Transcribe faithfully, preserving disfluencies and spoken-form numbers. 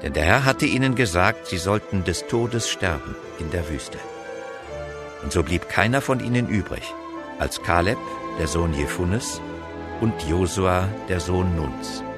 Denn der Herr hatte ihnen gesagt, sie sollten des Todes sterben in der Wüste. Und so blieb keiner von ihnen übrig, als Kaleb, der Sohn Jefunnes, und Josua, der Sohn Nuns.